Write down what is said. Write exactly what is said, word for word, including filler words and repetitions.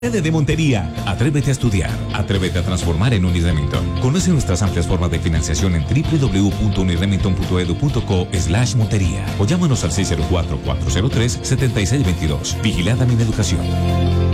De Montería. Atrévete a estudiar. Atrévete a transformar en Uniremington. Conoce nuestras amplias formas de financiación en doble u doble u doble u punto uniremington punto edu punto co slash Montería o llámanos al seis cero cuatro, cuatro cero tres, siete seis dos dos. Vigilada Mi Educación.